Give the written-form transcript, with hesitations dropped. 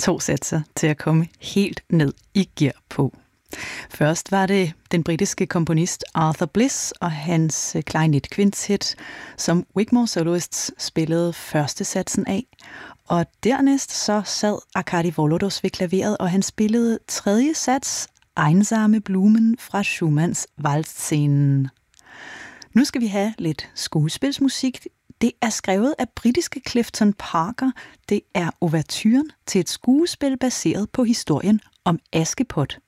2 satser til at komme helt ned i gear på. Først var det den britiske komponist Arthur Bliss og hans klarinet-kvintet, som Wigmore Soloists spillede første satsen af. Og dernæst så sad Arkadi Volodos ved klaveret, og han spillede tredje sats, Einsame Blumen fra Schumanns Waldscenen. Nu skal vi have lidt skuespilsmusik. Det er skrevet af britiske Clifton Parker. Det er ouverturen til et skuespil baseret på historien om Askepot.